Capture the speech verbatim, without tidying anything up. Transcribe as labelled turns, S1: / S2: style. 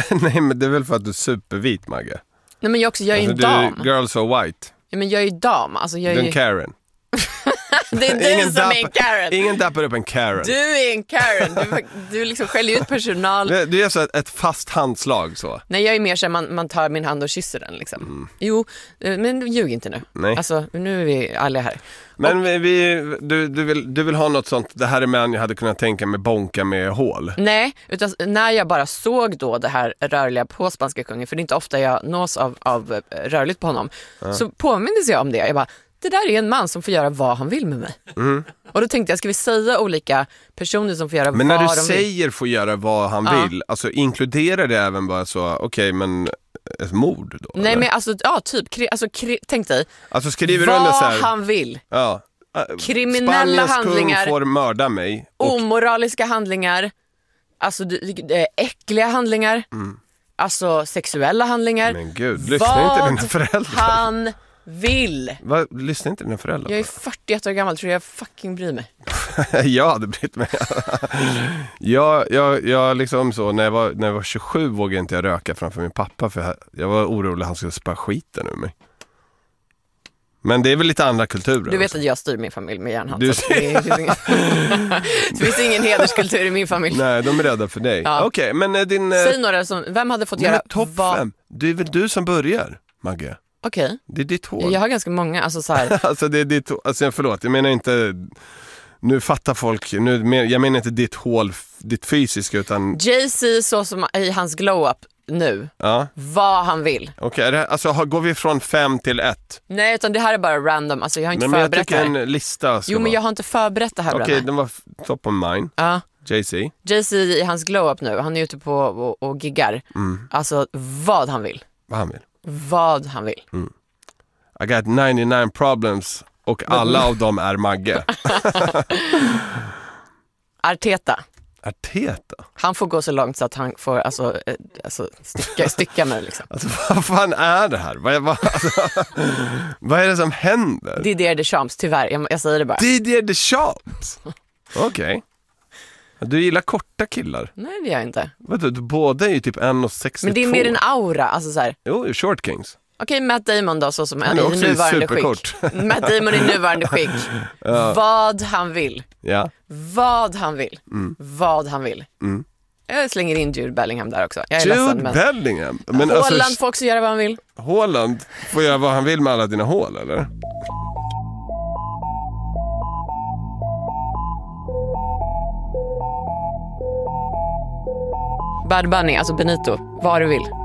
S1: Nej, men det är väl för att du är supervit, Magge.
S2: Nej, men jag också, jag är ju
S1: alltså,
S2: en dam.
S1: Du är girl so white.
S2: Ja, men jag är ju dam. Alltså, jag är
S1: du är
S2: ju...
S1: en Karen.
S2: Det är du
S1: ingen
S2: som
S1: dapp,
S2: är en Karen.
S1: Ingen dappar upp en Karen.
S2: Du är en Karen. Du, du liksom skäller ut personal.
S1: Du är så ett, ett fast handslag så.
S2: Nej, jag är mer så att man, man tar min hand och kysser den liksom. Mm. Jo, men ljug inte nu.
S1: Nej.
S2: Alltså, nu är vi alla här.
S1: Men
S2: och,
S1: vi, vi, du, du, vill, du vill ha något sånt. Det här är män jag hade kunnat tänka mig bonka med hål.
S2: Nej, utan när jag bara såg då det här rörliga på Spanska kungen, för det är inte ofta jag nås av, av rörligt på honom, ja. Så påmindes jag om det. Jag bara, det där är en man som får göra vad han vill med mig. Mm. Och då tänkte jag, ska vi säga olika personer som får göra
S1: men
S2: vad de vill?
S1: Men när du säger får göra vad han ja. vill, alltså inkluderar det även bara så, okej, okay, men ett mord då?
S2: Nej,
S1: eller?
S2: Men alltså, ja, typ, kri, alltså, kri, tänk dig,
S1: alltså, skriver
S2: vad
S1: under så här,
S2: han vill.
S1: Ja.
S2: Kriminella
S1: Spaniens
S2: handlingar,
S1: kung får mörda mig. Och... omoraliska
S2: handlingar, alltså äckliga handlingar, mm. alltså sexuella handlingar.
S1: Men gud, lyssna inte dina föräldrar.
S2: Han vill.
S1: Va? Lyssna inte dina föräldrar.
S2: Jag är fyrtioett år gammal, tror jag fucking bryr mig.
S1: Jag hade brytt mig. jag, jag, jag liksom så, när jag, var, när jag var tjugosju vågade inte jag röka framför min pappa, för jag, jag var orolig att han skulle spara skiten ur mig. Men det är väl lite andra kulturer.
S2: Du vet också. Att jag styr min familj med järnhand. Du... Det, det, finns ingen... det finns ingen hederskultur i min familj.
S1: Nej, de är rädda för dig. Ja. Okej, okay, men din...
S2: Säg några som... Vem hade fått
S1: Nej,
S2: göra...
S1: Topp vad... fem. Det är väl du som börjar, Magge.
S2: Okej. Okay.
S1: Det är ditt hål.
S2: Jag har ganska många, alltså så här...
S1: alltså det är ditt... Alltså förlåt, jag menar inte... Nu fattar folk... Nu, jag menar inte ditt hål, ditt fysiska, utan...
S2: Jay-Z så som i hans glow-up nu. Ja. Vad han vill.
S1: Okej, okay, alltså går vi från fem till ett?
S2: Nej, utan det här är bara random. Alltså jag har inte
S1: Nej,
S2: förberett det här.
S1: Men jag tycker en lista ska
S2: Jo, men
S1: vara.
S2: jag har inte förberett det här.
S1: Okej, okay, den var top of mind. Ja. Jay-Z.
S2: Jay-Z i hans glow-up nu. Han är ute på och, och giggar. Mm. Alltså vad han vill.
S1: Vad han vill.
S2: Vad han vill.
S1: Mm. I got ninety-nine problems och alla av dem är Magge.
S2: Arteta.
S1: Arteta?
S2: Han får gå så långt så att han får alltså, eh, alltså stycka, stycka med det liksom.
S1: Alltså vad fan är det här? Vad, vad, alltså, vad är det som händer?
S2: Didier Deschamps, tyvärr. Jag, jag säger det bara.
S1: Didier Deschamps? Okej. Okay. Du gillar korta killar?
S2: Nej, det gör jag inte.
S1: Vet du, båda är ju typ en komma sextiotvå.
S2: Men det är mer en aura, alltså så här.
S1: Jo, short kings.
S2: Okej, okay, Matt Damon då, så som
S1: han
S2: är
S1: är
S2: i nuvarande
S1: superkort.
S2: skick. Matt Damon i nuvarande skick. Ja. Vad han vill.
S1: Ja.
S2: Vad han vill. Mm. Vad han vill. Mm. Jag slänger in Jude Bellingham där också. Jag är
S1: Jude
S2: ledsen, men...
S1: Bellingham?
S2: Men Haaland alltså, får också göra vad han vill.
S1: Haaland får göra vad han vill med alla dina hål, eller?
S2: Bad Bunny, alltså Benito. Vad du vill.